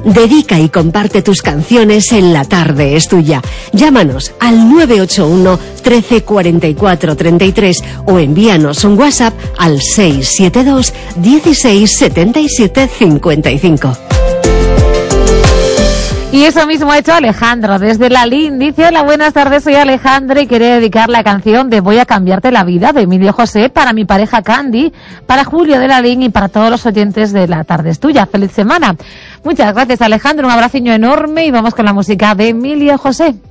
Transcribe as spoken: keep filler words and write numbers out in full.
Dedica y comparte tus canciones en La Tarde es Tuya. Llámanos al nueve ocho uno, trece, cuarenta y cuatro, treinta y tres o envíanos un WhatsApp al seis siete dos, dieciséis, setenta y siete, cincuenta y cinco. Y eso mismo ha hecho Alejandro desde Lalín. Dice: hola, buenas tardes, soy Alejandro y quería dedicar la canción de Voy a cambiarte la vida de Emilio José para mi pareja Candy, para Julio de Lalín y para todos los oyentes de La Tarde es Tuya. ¡Feliz semana! Muchas gracias, Alejandro, un abraciño enorme y vamos con la música de Emilio José.